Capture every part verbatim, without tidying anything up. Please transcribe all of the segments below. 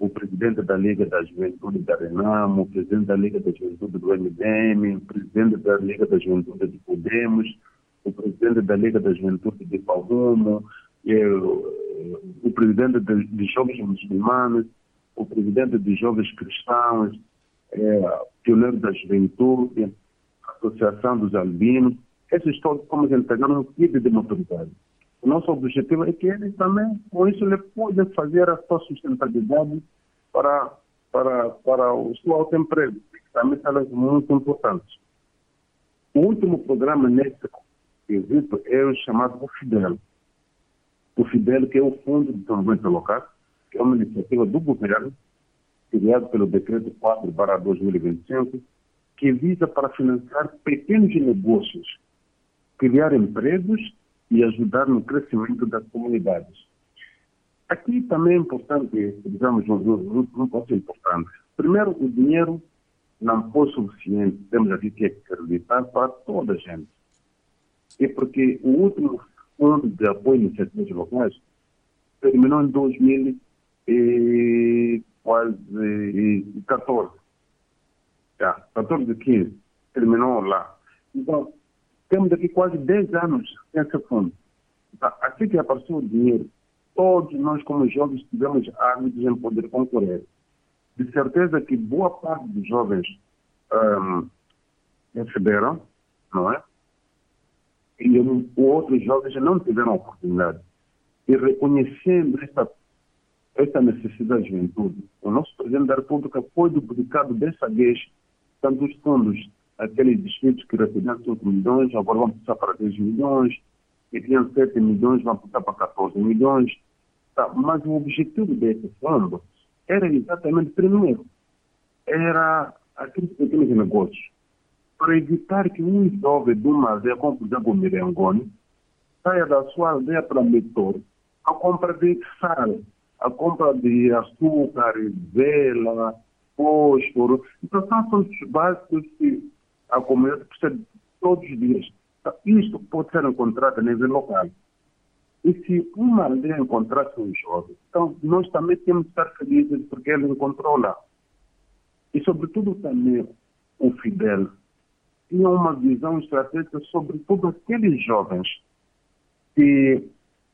o presidente da Liga da Juventude da Renamo, o presidente da Liga da Juventude do M D M, o presidente da Liga da Juventude de Podemos, o presidente da Liga da Juventude de Paulo, o presidente de, de Jovens Muçulmanos, o presidente de Jovens Cristãos, é, Pioneiro da Juventude, a Associação dos Albinos. Esses todos como integraram um tipo de maturidade. O nosso objetivo é que eles também, com isso, ele podem fazer a sua sustentabilidade para, para, para o seu autoemprego, que também são muito importantes. O último programa nesse quesito é o chamado FIDEL. O FIDEL, que é o Fundo de Desenvolvimento Local, que é uma iniciativa do governo, criado pelo Decreto quatro barra dois mil e vinte e cinco, que visa para financiar pequenos negócios, criar empregos e ajudar no crescimento das comunidades. Aqui também é importante, digamos, um, um ponto importante. Primeiro, o dinheiro não foi suficiente, temos aqui que acreditar para toda a gente. É porque o último fundo de apoio a iniciativas locais terminou em dois mil e quatorze. Já, quatorze, quinze, terminou lá. Então, temos aqui quase dez anos nesse fundo. Então, assim que apareceu o dinheiro, todos nós como jovens tivemos ávidos em poder concorrer. De certeza que boa parte dos jovens um, receberam, não é? E um, outros jovens não tiveram oportunidade. E reconhecendo esta, esta necessidade da juventude, o nosso presidente da República foi duplicado dessa vez tantos fundos. Aqueles distritos que recebiam cinco milhões, agora vão passar para dez milhões, e tinham sete milhões, vão passar para catorze milhões. Tá, mas o objetivo desse fundo era exatamente, primeiro, era aqueles pequenos negócios, para evitar que um jovem de uma aldeia, como por exemplo o Mirangoni, saia da sua aldeia para Metor, a compra de sal, a compra de açúcar, vela, fósforo. Então são assuntos básicos que a comunidade precisa todos os dias. Então, isto pode ser encontrado a nível local. E se uma aldeia encontrasse um jovem, então nós também temos que estar felizes porque ele encontrou lá. E sobretudo também o FIDEL tinha uma visão estratégica sobre todos aqueles jovens que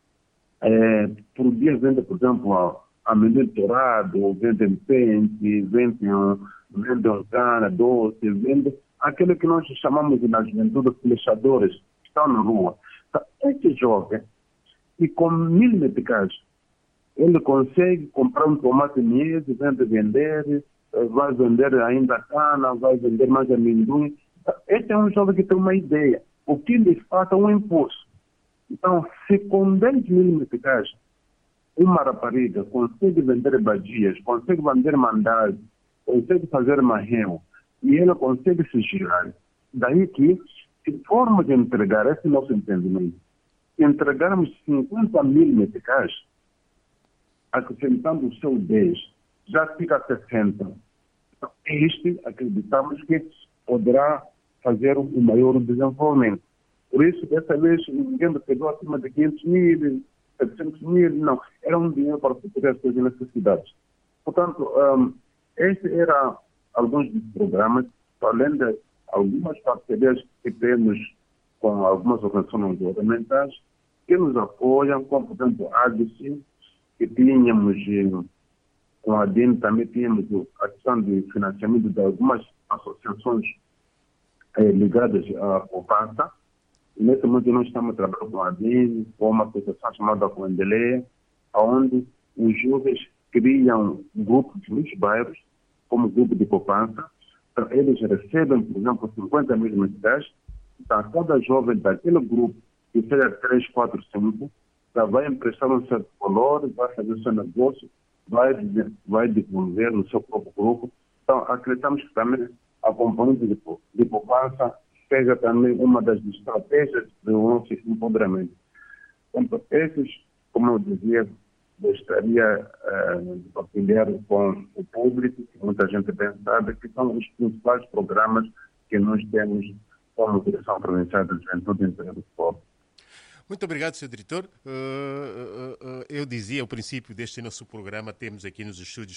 é, por dia vendem, por exemplo, amendoim dourado, vendem pente, vendem, vendem cana, doce, vendem aquilo que nós chamamos na juventude de flechadores, que estão na rua. Então, esse jovem, e com mil meticais, ele consegue comprar um tomate miese, vende vender, vai vender ainda cana, vai vender mais amendoim. Então, esse é um jovem que tem uma ideia. O que lhe falta é um impulso. Então, se com dez mil meticais, uma rapariga consegue vender badias, consegue vender mandado, consegue fazer marreu, e ela consegue se girar. Daí que, se formos entregar esse nosso entendimento, entregarmos cinquenta mil meticais, acrescentando o seu dez, já fica sessenta. Então, este, acreditamos que poderá fazer um maior desenvolvimento. Por isso, dessa vez, ninguém pegou acima de quinhentos mil, setecentos mil, não. Era um dinheiro para suprir as suas necessidades. Portanto, um, este era alguns dos programas, além de algumas parcerias que temos com algumas organizações governamentais que nos apoiam, como, por exemplo, a A D C, que tínhamos, com a D I N também tínhamos a questão de financiamento de algumas associações eh, ligadas à poupança. Nesse momento nós estamos trabalhando com a D I N, com uma associação chamada Coendeleia, onde os jovens criam grupos nos bairros, como grupo de poupança. Então, eles recebem, por exemplo, cinquenta mil meticais. Então, cada jovem daquele grupo, que seja três, quatro, cinco, já vai emprestar um certo valor, vai fazer o seu negócio, vai, vai desenvolver no seu próprio grupo. Então, acreditamos que também a componente de, de poupança seja também uma das estratégias do nosso empoderamento. Então, esses, como eu dizia, gostaria uh, de partilhar com o público, que muita gente bem sabe, que são os principais programas que nós temos como Direção Provincial da Juventude e Emprego do Povo. Muito obrigado, senhor Diretor. Uh, uh, uh, eu dizia ao princípio deste nosso programa, temos aqui nos estúdios